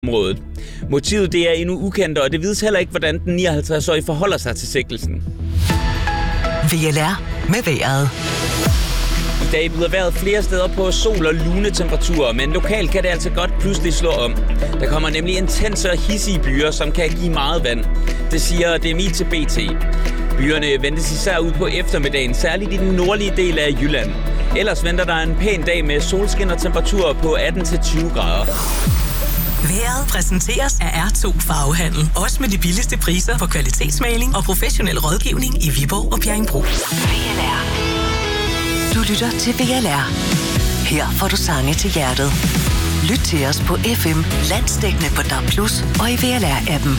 området. Motivet det er endnu ukendt, og det vides heller ikke, hvordan den 59-årige forholder sig til sigtelsen. VLR med vejret. I dag byder vejret flere steder på sol og lune temperaturer, men lokalt kan det altså godt pludselig slå om. Der kommer nemlig intense og hissige byer, som kan give meget vand. Det siger DMI til BT. Byerne ventes især ud på eftermiddagen, særligt i den nordlige del af Jylland. Ellers venter der en pæn dag med solskin og temperaturer på 18-20 grader. Vejret præsenteres af R2 Farvehandel. Også med de billigste priser på kvalitetsmaling og professionel rådgivning i Viborg og Bjerringbro. VLR. Du lytter til VLR. Her får du sange til hjertet. Lyt til os på FM, landsdækkende på DAB+ og i VLR-appen.